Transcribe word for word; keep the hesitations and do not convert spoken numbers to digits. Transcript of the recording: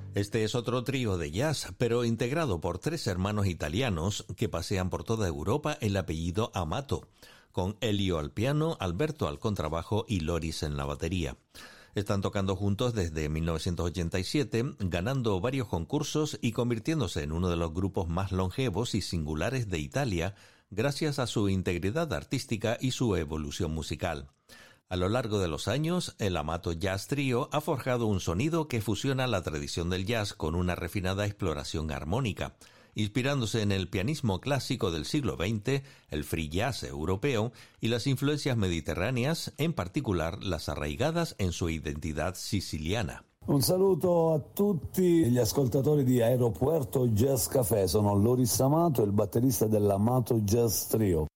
Este es otro trío de jazz, pero integrado por tres hermanos italianos que pasean por toda Europa el apellido Amato, con Elio al piano, Alberto al contrabajo y Loris en la batería. Están tocando juntos desde mil novecientos ochenta y siete, ganando varios concursos y convirtiéndose en uno de los grupos más longevos y singulares de Italia, gracias a su integridad artística y su evolución musical. A lo largo de los años, el Amato Jazz Trio ha forjado un sonido que fusiona la tradición del jazz con una refinada exploración armónica, inspirándose en el pianismo clásico del siglo veinte, el free jazz europeo y las influencias mediterráneas, en particular las arraigadas en su identidad siciliana. Un saluto a tutti gli ascoltatori di Aeropuerto Jazz Café, sono Loris Amato, il batterista dell'Amato Jazz Trio.